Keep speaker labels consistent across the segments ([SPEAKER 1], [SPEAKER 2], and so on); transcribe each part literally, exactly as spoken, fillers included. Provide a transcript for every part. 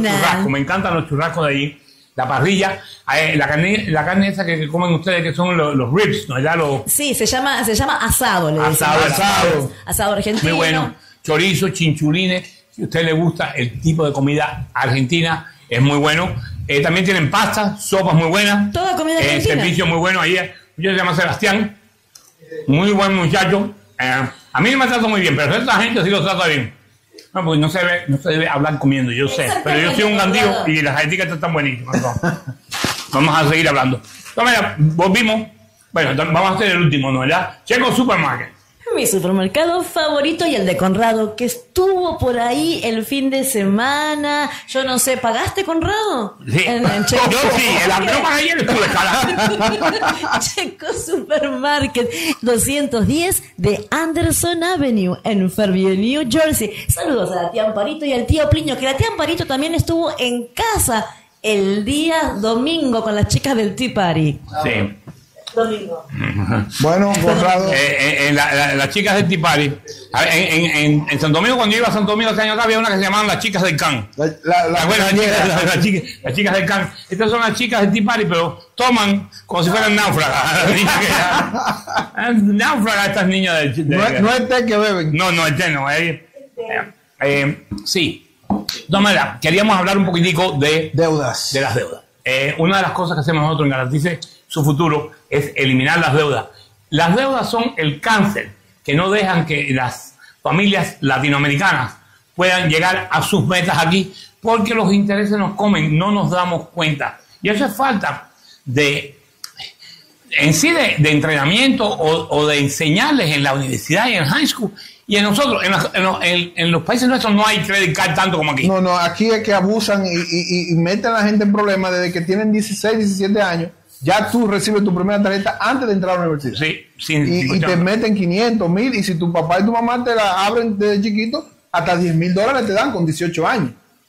[SPEAKER 1] churrascos, me encantan los churrascos de allí. La parrilla, eh, la carne, la carne esa que, que comen ustedes, que son los, los ribs, ¿no? Ya los,
[SPEAKER 2] sí, se llama, se llama asado, le dicen.
[SPEAKER 1] Asado, asado.
[SPEAKER 2] Asado argentino.
[SPEAKER 1] Muy bueno. Chorizo, chinchulines. Si a usted le gusta el tipo de comida argentina, es muy bueno. Eh, también tienen pasta, sopas muy buenas.
[SPEAKER 2] Toda comida
[SPEAKER 1] eh,
[SPEAKER 2] argentina.
[SPEAKER 1] Servicio muy bueno. Ahí, yo se llama Sebastián. Muy buen muchacho. Eh, a mí no me trata muy bien, pero a esta gente sí lo trata bien. No, porque no se debe, no se debe hablar comiendo, yo sé. Pero yo soy un gandío y las etiquetas están buenísimas. Vamos a seguir hablando. Entonces, mira, volvimos. Bueno, vamos a hacer el último, ¿no? ¿Verdad? Checo Supermarket.
[SPEAKER 2] Mi supermercado favorito y el de Conrado, que estuvo por ahí el fin de semana. Yo no sé, ¿pagaste, Conrado?
[SPEAKER 1] Sí.
[SPEAKER 2] En, en Checo.
[SPEAKER 1] Yo sí, el avión para ayer estuve escalando.
[SPEAKER 2] Checo Supermarket, doscientos diez de Anderson Avenue, en Fairview, New Jersey. Saludos a la tía Amparito y al tío Pliño, que la tía Amparito también estuvo en casa el día domingo con las chicas del Tea Party.
[SPEAKER 1] Sí.
[SPEAKER 2] Domingo.
[SPEAKER 3] Bueno, Conrado.
[SPEAKER 1] Eh, eh, eh, la, la, las chicas del Tea Party. En, en, en Santo Domingo, cuando yo iba a Santo Domingo hace años atrás, había una que se llamaban las chicas del Can.
[SPEAKER 3] La, la, la,
[SPEAKER 1] bueno, las, chicas, las, las, chicas, las chicas del Can. Estas son las chicas del Tea Party, pero toman como si fueran náufragas. Náufragas estas niñas de, de,
[SPEAKER 3] no, no es té que beben.
[SPEAKER 1] No, no, el té no. Eh, eh, eh, sí. De todas maneras, queríamos hablar un poquitico de
[SPEAKER 3] deudas.
[SPEAKER 1] De las deudas. Eh, una de las cosas que hacemos nosotros en Garantice Su Futuro es eliminar las deudas. Las deudas son el cáncer que no dejan que las familias latinoamericanas puedan llegar a sus metas aquí porque los intereses nos comen, no nos damos cuenta. Y eso es falta de, en sí, de, de entrenamiento o, o de enseñarles en la universidad y en high school. Y en nosotros, en, la, en, los, en, en los países nuestros no hay credit card tanto como aquí.
[SPEAKER 3] No, no, aquí es que abusan y, y, y meten a la gente en problemas desde que tienen dieciséis, diecisiete años. Ya tú recibes tu primera tarjeta antes de entrar a la universidad.
[SPEAKER 1] Sí, sí.
[SPEAKER 3] Y, y te meten quinientos, mil, y si tu papá y tu mamá te la abren desde chiquito, hasta diez mil dólares te dan con dieciocho años.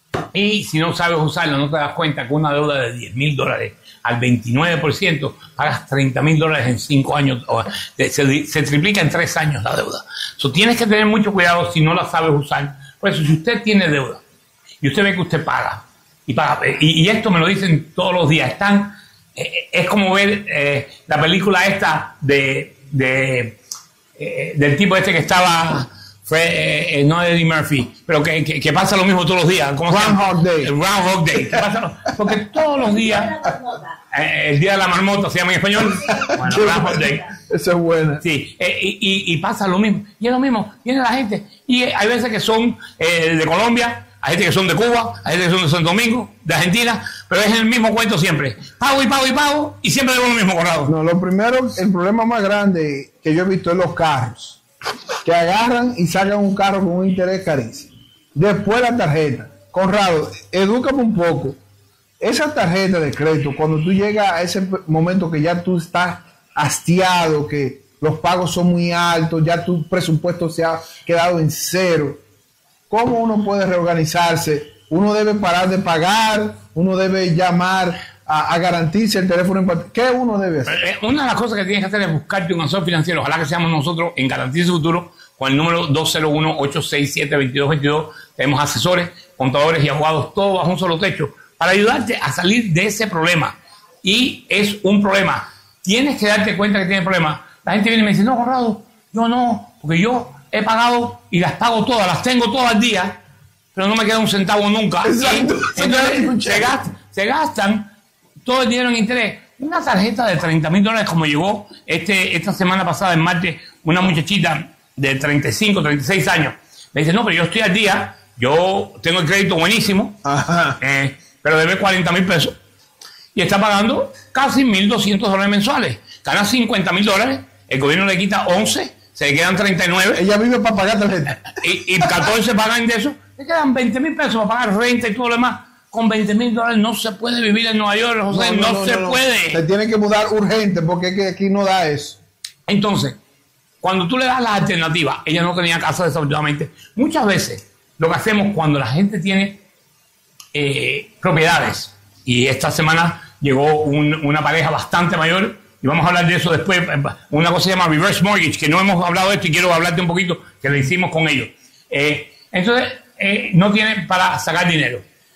[SPEAKER 1] Y si no sabes usarlo, no te das cuenta que una deuda de diez mil dólares al veintinueve por ciento, pagas treinta mil dólares en cinco años, o se, se triplica en tres años la deuda. So, tienes que tener mucho cuidado si no la sabes usar. Por eso, si usted tiene deuda y usted ve que usted paga, y paga, y, y esto me lo dicen todos los días, están, eh, es como ver eh, la película esta de, de eh, del tipo este que estaba... Fue, eh, no Eddie Murphy, pero que, que, que pasa lo mismo todos los días. ¿Cómo
[SPEAKER 3] Groundhog Day.
[SPEAKER 1] El Groundhog Day. Que pasa lo, porque todos los días, eh, el día de la marmota se llama en español. Bueno, Groundhog Day.
[SPEAKER 3] Eso es bueno.
[SPEAKER 1] Sí, eh, y, y, y pasa lo mismo. Y es lo mismo, viene la gente. Y hay veces que son eh, de Colombia, hay gente que son de Cuba, hay gente que son de Santo Domingo, de Argentina, pero es el mismo cuento siempre. Pago y pago y pago, y siempre debo lo mismo, Conrado.
[SPEAKER 3] No, lo primero, el problema más grande que yo he visto es los carros. Que agarran y sacan un carro con un interés carísimo. Después la tarjeta. Conrado, edúcame un poco. Esa tarjeta de crédito, cuando tú llegas a ese momento que ya tú estás hastiado, que los pagos son muy altos, ya tu presupuesto se ha quedado en cero, ¿cómo uno puede reorganizarse? Uno debe parar de pagar, uno debe llamar a, a garantizar el teléfono en particular. ¿Qué uno debe hacer?
[SPEAKER 1] Eh, una de las cosas que tienes que hacer es buscarte un asesor financiero. Ojalá que seamos nosotros en Garantice Futuro con el número dos cero uno, ocho seis siete, dos dos dos dos. Tenemos asesores, contadores y abogados, todos bajo un solo techo, para ayudarte a salir de ese problema. Y es un problema. Tienes que darte cuenta que tienes problema. La gente viene y me dice, no, Conrado, yo no, porque yo he pagado y las pago todas, las tengo todas al día, pero no me queda un centavo nunca.
[SPEAKER 3] Exacto.
[SPEAKER 1] Y entonces se gastan, se gastan todo el dinero en interés. Una tarjeta de treinta mil dólares, como llegó este, esta semana pasada, en martes, una muchachita de treinta y cinco, treinta y seis años. Me dice, no, pero yo estoy al día, yo tengo el crédito buenísimo, eh, pero debe cuarenta mil pesos. Y está pagando casi mil doscientos dólares mensuales. Gana cincuenta mil dólares, el gobierno le quita once, se le quedan treinta y nueve.
[SPEAKER 3] Ella vive para pagar tarjeta.
[SPEAKER 1] Y, y catorce pagan de eso, le quedan veinte mil pesos para pagar renta y todo lo demás. Con veinte mil dólares no se puede vivir en Nueva York, José, no, no, no, no se no, puede.
[SPEAKER 3] Se tiene que mudar urgente porque es que aquí no da eso.
[SPEAKER 1] Entonces, cuando tú le das las alternativas, ella no tenía casa desafortunadamente. Muchas veces lo que hacemos cuando la gente tiene eh, propiedades, y esta semana llegó un, una pareja bastante mayor, y vamos a hablar de eso después, una cosa se llama reverse mortgage, que no hemos hablado de esto y quiero hablarte un poquito, que lo hicimos con ellos. Eh, entonces, eh, no tienen para sacar dinero.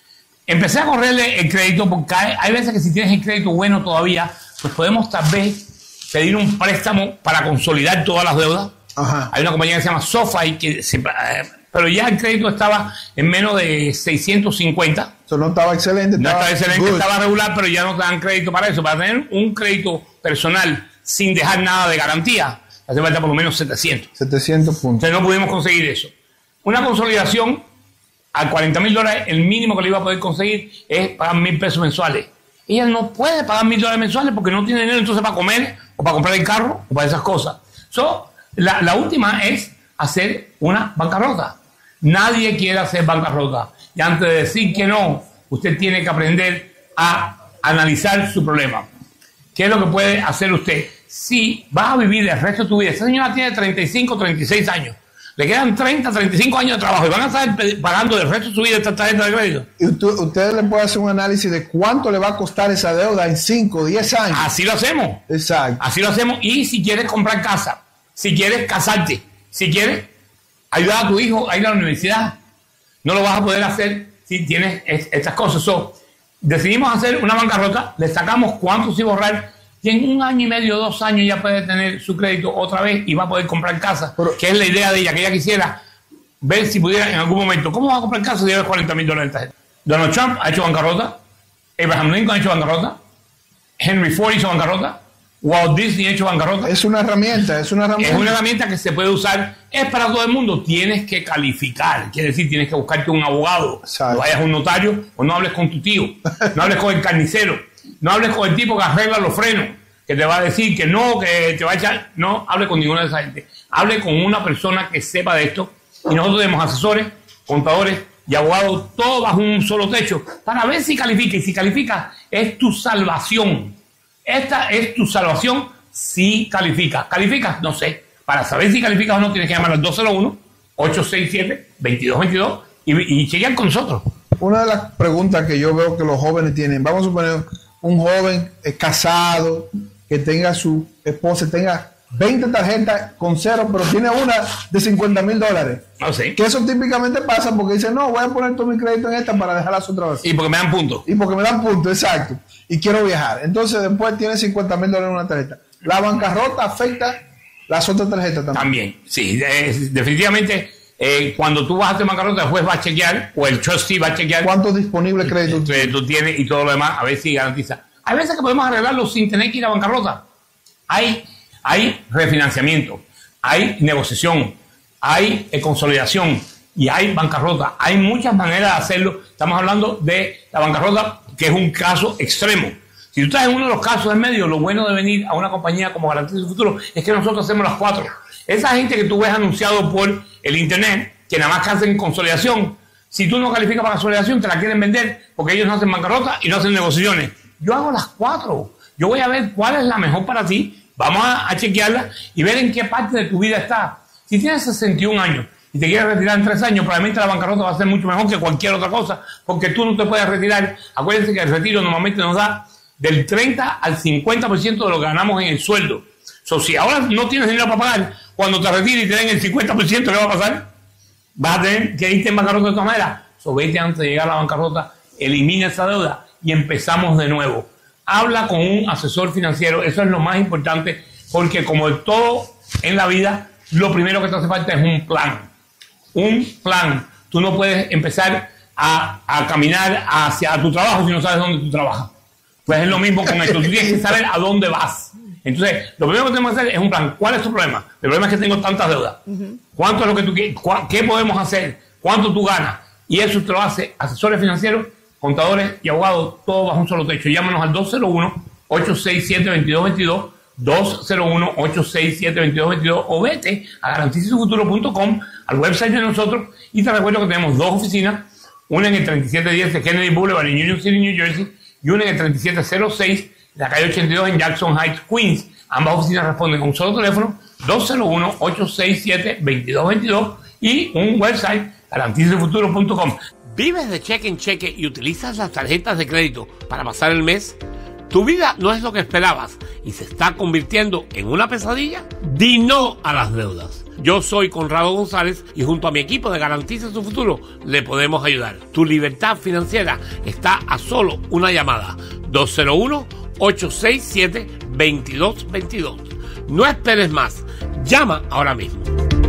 [SPEAKER 1] empecé a correrle el crédito porque hay, hay veces que si tienes el crédito bueno todavía, pues podemos tal vez pedir un préstamo para consolidar todas las deudas. Ajá. Hay una compañía que se llama SoFi, que se, eh, pero ya el crédito estaba en menos de seiscientos cincuenta.
[SPEAKER 3] Eso no estaba excelente.
[SPEAKER 1] No
[SPEAKER 3] estaba
[SPEAKER 1] estaba excelente,
[SPEAKER 3] good.
[SPEAKER 1] Estaba regular, pero ya no te dan crédito para eso. Para tener un crédito personal sin dejar nada de garantía, hace falta por lo menos setecientos.
[SPEAKER 3] setecientos puntos.
[SPEAKER 1] Entonces no pudimos conseguir eso. Una consolidación a cuarenta mil dólares, el mínimo que le iba a poder conseguir es pagar mil pesos mensuales. Ella no puede pagar mil dólares mensuales porque no tiene dinero entonces para comer o para comprar el carro o para esas cosas. So, la, la última es hacer una bancarrota. Nadie quiere hacer bancarrota. Y antes de decir que no, usted tiene que aprender a analizar su problema. ¿Qué es lo que puede hacer usted? Si vas a vivir el resto de tu vida, esa señora tiene treinta y cinco, treinta y seis años, le quedan treinta, treinta y cinco años de trabajo y van a estar pagando el resto de su vida esta tarjeta de crédito.
[SPEAKER 3] Y usted, usted le puede hacer un análisis de cuánto le va a costar esa deuda en cinco, diez años.
[SPEAKER 1] Así lo hacemos.
[SPEAKER 3] Exacto.
[SPEAKER 1] Así lo hacemos. Y si quieres comprar casa, si quieres casarte, si quieres ayudar a tu hijo a ir a la universidad, no lo vas a poder hacer si tienes estas cosas. So, decidimos hacer una bancarrota, le sacamos cuánto sin borrar y en un año y medio, dos años ya puede tener su crédito otra vez y va a poder comprar casa, Pero, que es la idea de ella, que ella quisiera ver si pudiera en algún momento. ¿Cómo va a comprar casa si debe cuarenta mil dólares en tarjeta? Donald Trump ha hecho bancarrota, Abraham Lincoln ha hecho bancarrota, Henry Ford hizo bancarrota, Walt Disney ha hecho bancarrota.
[SPEAKER 3] Es una herramienta, es una herramienta.
[SPEAKER 1] Es una herramienta que se puede usar, es para todo el mundo. Tienes que calificar, quiere decir, tienes que buscarte un abogado, no vayas a un notario o no hables con tu tío, no hables con el carnicero, no hables con el tipo que arregla los frenos, que te va a decir que no, que te va a echar. No hable con ninguna de esa gente. Hable con una persona que sepa de esto. Y nosotros tenemos asesores, contadores y abogados, todos bajo un solo techo, para ver si califica. Y si califica, es tu salvación. Esta es tu salvación si califica. ¿Calificas? No sé. Para saber si calificas o no, tienes que llamar al dos cero uno, ocho seis siete, dos dos dos dos y, y chequear con nosotros.
[SPEAKER 3] Una de las preguntas que yo veo que los jóvenes tienen, vamos a suponer un joven eh, casado, que tenga su esposa, tenga veinte tarjetas con cero, pero tiene una de cincuenta mil dólares.
[SPEAKER 1] No sé.
[SPEAKER 3] Que eso típicamente pasa porque dice, no, voy a poner todo mi crédito en esta para dejar las otras.
[SPEAKER 1] Y porque me dan puntos.
[SPEAKER 3] Y porque me dan puntos, exacto. Y quiero viajar. Entonces después tiene cincuenta mil dólares en una tarjeta. La bancarrota afecta las otras tarjetas también.
[SPEAKER 1] También, sí. Es, definitivamente, eh, cuando tú vas a hacer bancarrota, el juez va a chequear, o el trustee va a chequear
[SPEAKER 3] cuántos disponibles créditos
[SPEAKER 1] tú, tú tienes y todo lo demás, a ver si garantiza. Hay veces que podemos arreglarlo sin tener que ir a bancarrota. Hay, hay refinanciamiento, hay negociación, hay eh, consolidación y hay bancarrota. Hay muchas maneras de hacerlo. Estamos hablando de la bancarrota, que es un caso extremo. Si tú estás en uno de los casos del medio, lo bueno de venir a una compañía como Garantía de Futuro es que nosotros hacemos las cuatro. Esa gente que tú ves anunciado por el internet, que nada más que hacen consolidación, si tú no calificas para consolidación, te la quieren vender porque ellos no hacen bancarrota y no hacen negociaciones. Yo hago las cuatro. Yo voy a ver cuál es la mejor para ti. Vamos a, a chequearla y ver en qué parte de tu vida está. Si tienes sesenta y un años y te quieres retirar en tres años, probablemente la bancarrota va a ser mucho mejor que cualquier otra cosa, porque tú no te puedes retirar. Acuérdense que el retiro normalmente nos da del treinta al cincuenta por ciento de lo que ganamos en el sueldo. So, si ahora no tienes dinero para pagar, cuando te retires y te den el cincuenta por ciento, ¿qué va a pasar? Vas a tener que irte en bancarrota de todas maneras. So, vete antes de llegar a la bancarrota, elimina esa deuda y empezamos de nuevo. Habla con un asesor financiero, eso es lo más importante, porque como todo en la vida, lo primero que te hace falta es un plan. Un plan. Tú no puedes empezar a, a caminar hacia tu trabajo si no sabes dónde tú trabajas. Pues es lo mismo con esto. Tú tienes que saber a dónde vas. Entonces, lo primero que tenemos que hacer es un plan. ¿Cuál es tu problema? El problema es que tengo tantas deudas. ¿Cuánto es lo que tú quieres? ¿Qué podemos hacer? ¿Cuánto tú ganas? Y eso te lo hace asesores financieros, contadores y abogados, todos bajo un solo techo. Llámanos al dos cero uno, ocho seis siete, dos dos dos dos, dos cero uno, ocho seis siete, dos dos dos dos o vete a garantiza su futuro punto com, al website de nosotros, y te recuerdo que tenemos dos oficinas, una en el treinta y siete diez de Kennedy Boulevard en Union City, New Jersey, y una en el treinta y siete cero seis de la calle ochenta y dos en Jackson Heights, Queens. Ambas oficinas responden con un solo teléfono, dos cero uno, ocho seis siete, dos dos dos dos, y un website, garantiza su futuro punto com. ¿Vives de cheque en cheque y utilizas las tarjetas de crédito para pasar el mes? ¿Tu vida no es lo que esperabas y se está convirtiendo en una pesadilla? Di no a las deudas.
[SPEAKER 4] Yo soy Conrado González y junto a mi equipo de Garantiza Su Futuro le podemos ayudar. Tu libertad financiera está a solo una llamada. dos cero uno, ocho seis siete, dos dos dos dos. No esperes más. Llama ahora mismo.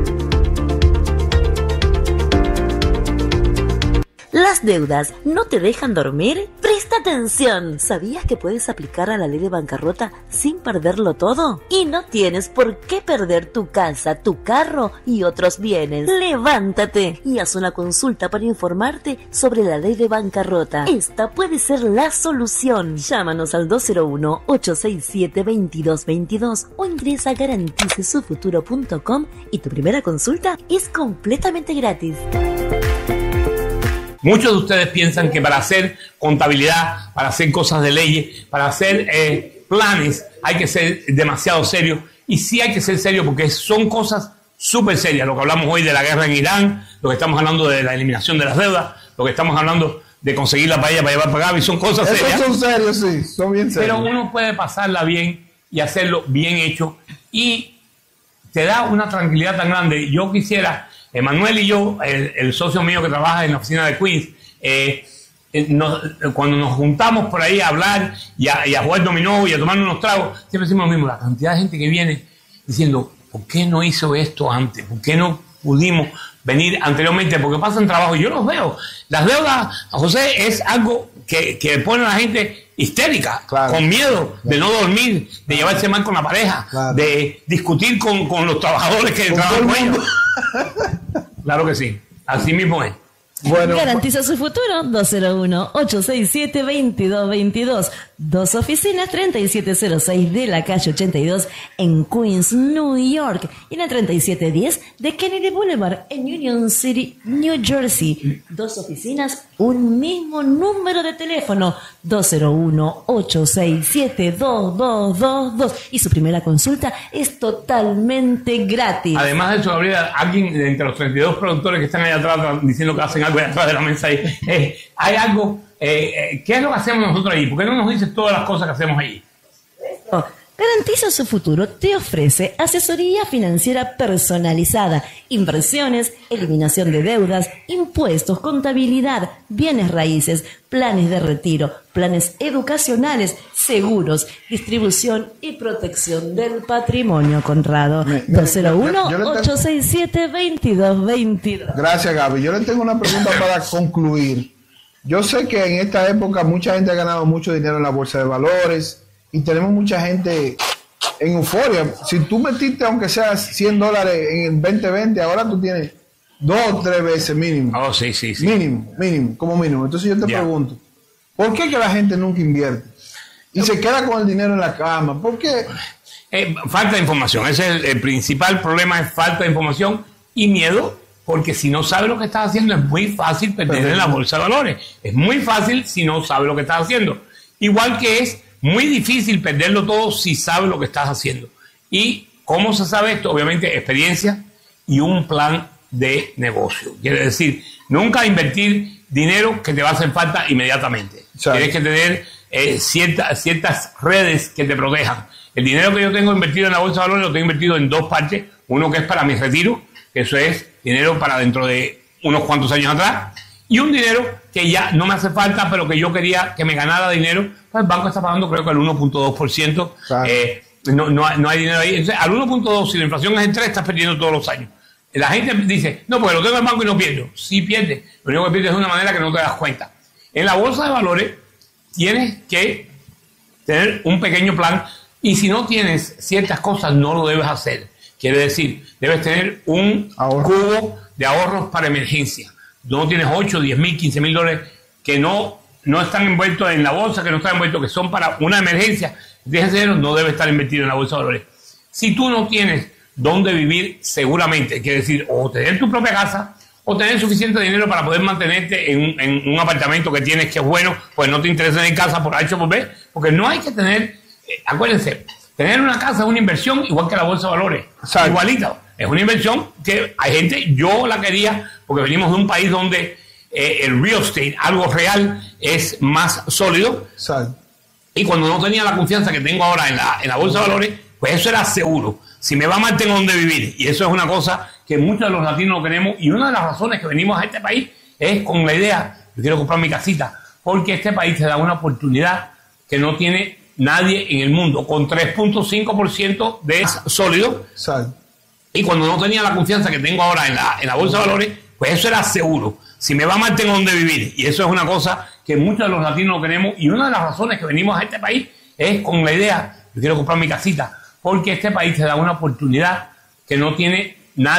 [SPEAKER 5] ¿Las deudas no te dejan dormir? ¡Presta atención! ¿Sabías que puedes aplicar a la ley de bancarrota sin perderlo todo? Y no tienes por qué perder tu casa, tu carro y otros bienes. ¡Levántate! Y haz una consulta para informarte sobre la ley de bancarrota. Esta puede ser la solución. Llámanos al dos cero uno, ocho seis siete, dos dos dos dos o ingresa a garantice su futuro punto com y tu primera consulta es completamente gratis.
[SPEAKER 1] Muchos de ustedes piensan que para hacer contabilidad, para hacer cosas de leyes, para hacer eh, planes, hay que ser demasiado serio. Y sí hay que ser serio porque son cosas súper serias. Lo que hablamos hoy de la guerra en Irán, lo que estamos hablando de la eliminación de las deudas, lo que estamos hablando de conseguir la paella para llevar para Gaby, son cosas
[SPEAKER 3] Esos
[SPEAKER 1] serias.
[SPEAKER 3] son serios, sí, son bien serios.
[SPEAKER 1] Pero uno puede pasarla bien y hacerlo bien hecho y te da una tranquilidad tan grande. Yo quisiera... Emanuel y yo, el, el socio mío que trabaja en la oficina de Queens, eh, eh, nos, cuando nos juntamos por ahí a hablar y a, y a jugar dominó y a tomar unos tragos, siempre decimos lo mismo, la cantidad de gente que viene diciendo, ¿por qué no hizo esto antes? ¿Por qué no pudimos venir anteriormente? Porque pasan trabajo y yo los veo. Las deudas, José, es algo que, que pone a la gente histérica, claro, con miedo de no dormir, de claro, llevarse mal con la pareja, claro, de discutir con, con los trabajadores que trabajan con ellos. Claro que sí, así mismo es.
[SPEAKER 2] Bueno, Garantiza Su Futuro, dos cero uno, ocho seis siete, dos dos dos dos. Dos oficinas, treinta y siete cero seis de la calle ochenta y dos en Queens, New York. Y en el treinta y siete diez de Kennedy Boulevard en Union City, New Jersey. Dos oficinas, un mismo número de teléfono, dos cero uno, ocho seis siete, dos dos dos dos. Y su primera consulta es totalmente gratis.
[SPEAKER 1] Además de eso, habría alguien entre los treinta y dos productores que están allá atrás diciendo que hacen algo allá atrás de la mesa ahí. Eh, hay algo... Eh, ¿Qué es lo que hacemos nosotros allí? ¿Por qué no nos dices todas las cosas que hacemos allí?
[SPEAKER 2] Garantiza Su Futuro te ofrece asesoría financiera personalizada, inversiones, eliminación de deudas, impuestos, contabilidad, bienes raíces, planes de retiro, planes educacionales, seguros, distribución y protección del patrimonio, Conrado. dos cero uno, ocho seis siete, dos dos dos dos.
[SPEAKER 3] Gracias, Gaby. Yo le tengo una pregunta para concluir. Yo sé que en esta época mucha gente ha ganado mucho dinero en la bolsa de valores y tenemos mucha gente en euforia. Si tú metiste, aunque sea cien dólares en el veinte veinte, ahora tú tienes dos o tres veces mínimo.
[SPEAKER 1] Oh, sí, sí, sí.
[SPEAKER 3] Mínimo, mínimo, como mínimo. Entonces yo te yeah. pregunto, ¿por qué que la gente nunca invierte? Y no. se queda con el dinero en la cama. ¿Por qué?
[SPEAKER 1] Eh, falta de información. Ese es el, el principal problema, es falta de información y miedo. Porque si no sabes lo que estás haciendo, es muy fácil perder en la bolsa de valores. Es muy fácil si no sabes lo que estás haciendo. Igual que es muy difícil perderlo todo si sabes lo que estás haciendo. ¿Y cómo se sabe esto? Obviamente, experiencia y un plan de negocio. Quiere decir, nunca invertir dinero que te va a hacer falta inmediatamente. ¿Sabe? Tienes que tener eh, cierta, ciertas redes que te protejan. El dinero que yo tengo invertido en la bolsa de valores lo tengo invertido en dos partes. Uno que es para mi retiro, que eso es dinero para dentro de unos cuantos años atrás, y un dinero que ya no me hace falta, pero que yo quería que me ganara dinero, pues el banco está pagando creo que el uno punto dos por ciento, claro. eh, no, no, no hay dinero ahí. Entonces, al uno punto dos, si la inflación es en tres, estás perdiendo todos los años. La gente dice, no, porque lo tengo en el banco y no pierdo. Sí pierdes, lo único que pierdes es de una manera que no te das cuenta. En la bolsa de valores tienes que tener un pequeño plan, y si no tienes ciertas cosas, no lo debes hacer. Quiere decir, debes tener un Ahorro. cubo de ahorros para emergencia. No tienes ocho, diez mil, quince mil dólares que no, no están envueltos en la bolsa, que no están envueltos, que son para una emergencia. Ese dinero no debe estar invertido en la bolsa de valores. Si tú no tienes dónde vivir seguramente, quiere decir, o tener tu propia casa, o tener suficiente dinero para poder mantenerte en, en un apartamento que tienes que es bueno, pues no te interesa en casa por H o por B, porque no hay que tener, eh, acuérdense, tener una casa es una inversión igual que la bolsa de valores. Exacto. Igualita. Es una inversión que hay gente, yo la quería, porque venimos de un país donde eh, el real estate, algo real, es más sólido. Exacto. Y cuando no tenía la confianza que tengo ahora en la, en la bolsa de valores, pues eso era seguro. Si me va mal, tengo donde vivir. Y eso es una cosa que muchos de los latinos no queremos. Y una de las razones que venimos a este país es con la idea, yo quiero comprar mi casita, porque este país te da una oportunidad que no tiene nadie en el mundo, con tres punto cinco por ciento de sólido.
[SPEAKER 3] Exacto.
[SPEAKER 1] Y cuando no tenía la confianza que tengo ahora en la, en la bolsa de valores, pues eso era seguro. Si me va mal, tengo donde vivir. Y eso es una cosa que muchos de los latinos no queremos. Y una de las razones que venimos a este país es con la idea, yo quiero comprar mi casita, porque este país te da una oportunidad que no tiene